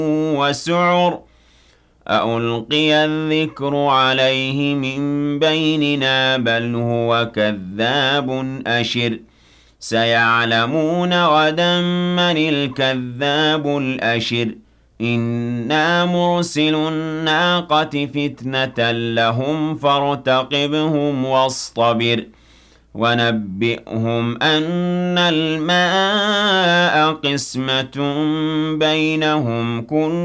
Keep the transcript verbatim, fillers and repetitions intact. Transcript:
وسعر أألقي الذكر عليه من بيننا بل هو كذاب أشر سيعلمون غدا من الكذاب الأشر إنا مرسل الناقة فتنة لهم فارتقبهم واصطبر ونبئهم أن الماء قسمة بينهم كل